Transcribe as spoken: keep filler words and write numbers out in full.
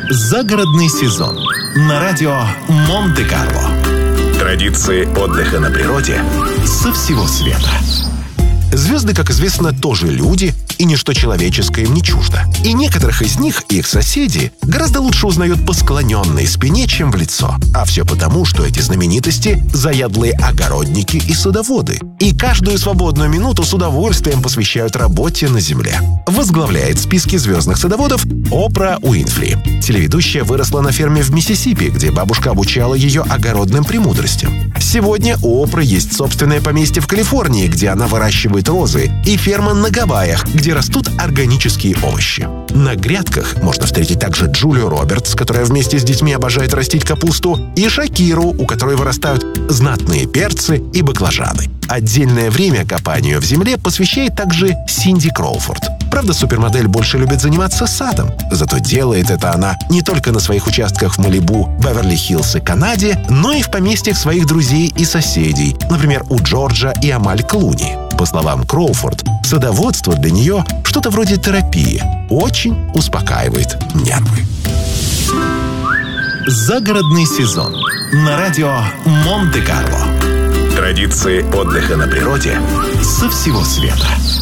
Загородный сезон на радио Монте-Карло. Традиции отдыха на природе со всего света. Звезды, как известно, тоже люди, и ничто человеческое им не чуждо. И некоторых из них их соседи гораздо лучше узнают по склоненной спине, чем в лицо. А все потому, что эти знаменитости – заядлые огородники и садоводы. И каждую свободную минуту с удовольствием посвящают работе на земле. Возглавляет списки звездных садоводов Опра Уинфри. Телеведущая выросла на ферме в Миссисипи, где бабушка обучала ее огородным премудростям. Сегодня у Опры есть собственное поместье в Калифорнии, где она выращивает розы, и ферма на Гавайях, где растут органические овощи. На грядках можно встретить также Джулию Робертс, которая вместе с детьми обожает растить капусту, и Шакиру, у которой вырастают знатные перцы и баклажаны. Отдельное время копанию в земле посвящает также Синди Кроуфорд. Правда, супермодель больше любит заниматься садом. Зато делает это она не только на своих участках в Малибу, Беверли-Хиллз и Канаде, но и в поместьях своих друзей и соседей, например, у Джорджа и Амаль Клуни. По словам Кроуфорд, садоводство для нее что-то вроде терапии. Очень успокаивает нервы. Загородный сезон на радио Монте-Карло. Традиции отдыха на природе со всего света.